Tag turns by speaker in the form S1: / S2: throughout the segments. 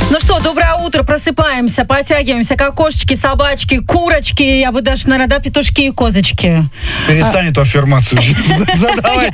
S1: Ну что, доброе утро, просыпаемся, подтягиваемся, как кошечки, собачки, курочки, я бы даже, наверное, да, петушки и козочки.
S2: Перестань эту аффирмацию задавай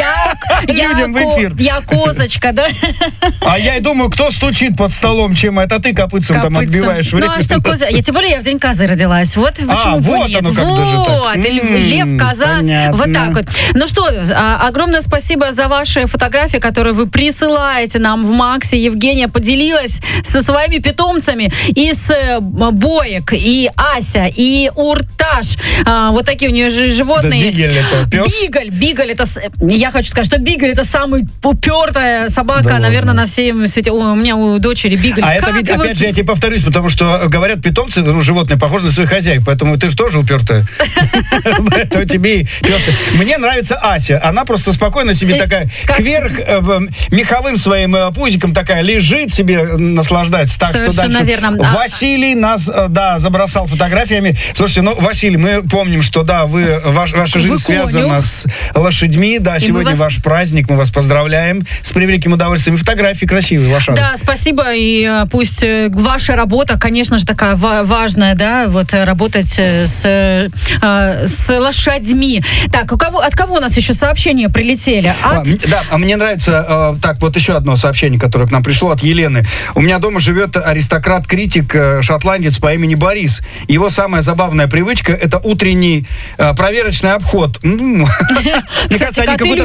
S2: людям в эфир.
S1: Я козочка, да?
S2: А я и думаю, кто стучит под столом, чем это ты копытцем там отбиваешь время.
S1: Ну а что коза? Тем более я в день козы родилась. Вот почему
S2: вот
S1: нет.
S2: оно как даже так.
S1: Вот, лев, коза,
S2: понятно.
S1: вот так вот. Ну что, огромное спасибо за ваши фотографии, которые вы присылаете нам в Максе. Евгения поделилась со своими питомцами. И с Боек, и Ася, и Урташ. Вот такие у нее животные.
S2: Да, Бигель это пес.
S1: Бигль это... Я хочу сказать, что Бигль это самая упертая собака,
S2: да,
S1: наверное,
S2: ладно.
S1: на всем свете. У меня у дочери Бигль.
S2: А это ведь, опять же, я тебе повторюсь, потому что, говорят, питомцы, животные похожи на своих хозяев, поэтому ты же тоже упертая. Поэтому тебе и пес. Мне нравится Ася. Она просто спокойно себе такая, кверх меховым своим пузиком такая лежит себе, наслаждается. Так что дальше. Василий нас, да, забросал фотографиями. Слушайте, ну, Василий, мы помним, что, да, ваша жизнь связана с лошадьми. Да, сегодня ваш праздник, мы вас поздравляем с превеликим удовольствием. Фотографии красивые, ваша.
S1: Да, спасибо, и пусть ваша работа, конечно же, такая важная, да, вот работать с лошадьми. Так, от кого у нас еще сообщения прилетели?
S2: Да, мне нравится, так, вот еще одно сообщение, которое к нам пришло от Елены. У меня дома живет аристократ-критик, шотландец по имени Борис. Его самая забавная привычка — это утренний проверочный обход. Мне кажется,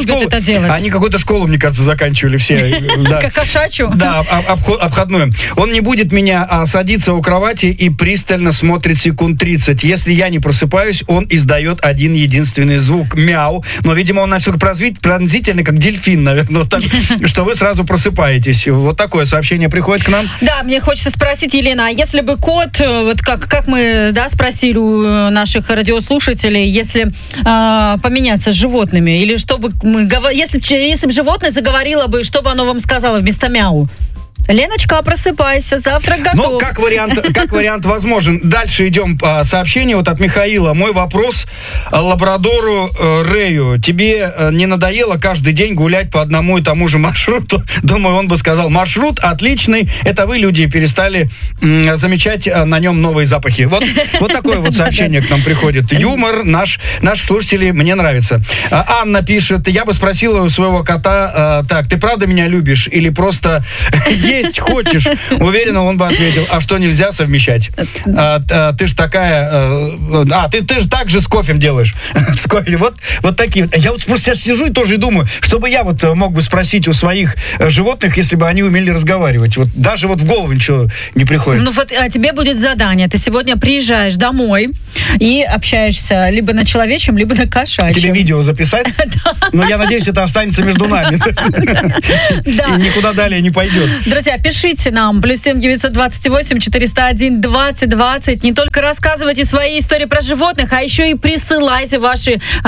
S2: они какую-то школу, мне кажется, заканчивали все.
S1: Как кошачью?
S2: Да, обходную. Он не будет меня садиться у кровати и пристально смотрит секунд 30. Если я не просыпаюсь, он издает один единственный звук — мяу. Но, видимо, он настолько пронзительный, как дельфин, наверное, так, что вы сразу просыпаетесь. Вот такое сообщение приходит к нам.
S1: Да, мне хочется спросить, Елена, а если бы кот, вот как мы, да, спросили у наших радиослушателей, если поменяться с животными, или чтобы если бы животное заговорило бы, что бы оно вам сказало вместо мяу? Леночка, просыпайся, завтрак готов.
S2: Ну, как вариант возможен. Дальше идем по сообщению вот от Михаила. Мой вопрос лабрадору Рэю. Тебе не надоело каждый день гулять по одному и тому же маршруту? Думаю, он бы сказал: маршрут отличный. Это вы, люди, перестали замечать на нем новые запахи. Вот такое вот сообщение к нам приходит. Юмор наших слушателей мне нравится. Анна пишет: я бы спросила у своего кота: так, ты правда меня любишь или просто есть хочешь? Уверена, он бы ответил: а что нельзя совмещать? Ты ж такая... ты же так же с кофе делаешь. С кофе. Вот такие. Я вот просто сейчас сижу и тоже думаю, чтобы я вот мог бы спросить у своих животных, если бы они умели разговаривать. Вот даже вот в голову ничего не приходит.
S1: Ну вот тебе будет задание. Ты сегодня приезжаешь домой и общаешься либо на человечьем, либо на кошачьем.
S2: Тебе видео записать? Но я надеюсь, это останется между нами. И никуда далее не пойдет.
S1: Друзья, пишите нам. +7 928 401 20 20. Не только рассказывайте свои истории про животных, а еще и присылайте ваши